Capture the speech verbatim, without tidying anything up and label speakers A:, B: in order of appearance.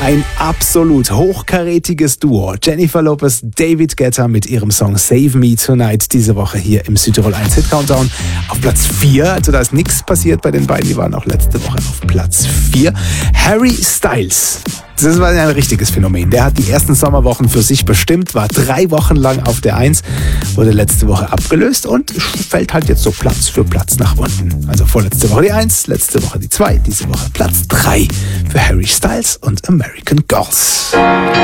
A: Ein absolut hochkarätiges Duo. Jennifer Lopez, David Guetta mit ihrem Song Save Me Tonight diese Woche hier im Südtirol eins Hit Countdown auf Platz vier. Also da ist nichts passiert bei den beiden, die waren auch letzte Woche auf Platz vier. Harry Styles. Das war ein richtiges Phänomen. Der hat die ersten Sommerwochen für sich bestimmt, war drei Wochen lang auf der eins, wurde letzte Woche abgelöst und fällt halt jetzt so Platz für Platz nach unten. Also vorletzte Woche die eins, letzte Woche die zwei, diese Woche Platz drei für Harry Styles und American Girls.